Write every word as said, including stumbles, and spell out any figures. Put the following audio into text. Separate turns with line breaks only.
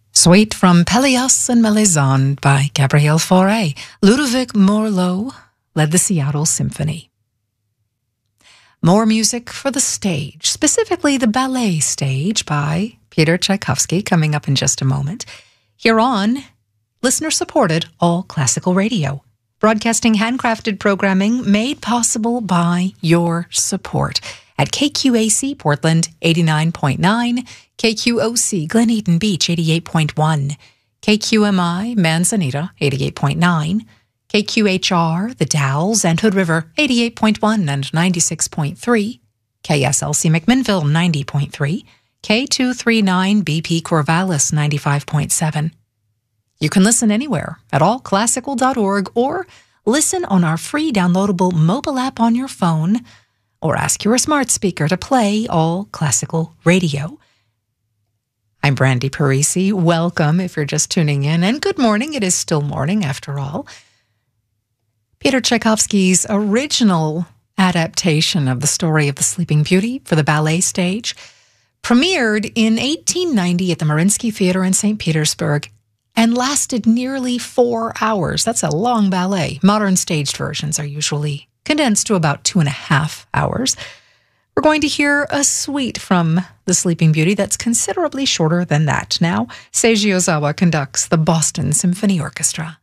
Suite from Pelléas and Melisande by Gabriel Fauré. Ludovic Morlot led the Seattle Symphony. More music for the stage, specifically the ballet stage by Peter Tchaikovsky, coming up in just a moment. Here on listener-supported All Classical Radio, broadcasting handcrafted programming made possible by your support at K Q A C Portland eighty-nine point nine, K Q O C Glen Eden Beach eighty-eight point one, K Q M I Manzanita eighty-eight point nine, K Q H R The Dalles and Hood River eighty-eight point one and ninety-six point three, K S L C McMinnville ninety point three, K two thirty-nine B P Corvallis ninety-five point seven. You can listen anywhere at all classical dot org or listen on our free downloadable mobile app on your phone, or ask your smart speaker to play All Classical Radio. I'm Brandy Parisi. Welcome if you're just tuning in, and good morning. It is still morning after all. Peter Tchaikovsky's original adaptation of the story of the Sleeping Beauty for the ballet stage premiered in eighteen ninety at the Mariinsky Theater in Saint Petersburg and lasted nearly four hours. That's a long ballet. Modern staged versions are usually condensed to about two and a half hours. We're going to hear a suite from The Sleeping Beauty that's considerably shorter than that. Now, Seiji Ozawa conducts the Boston Symphony Orchestra.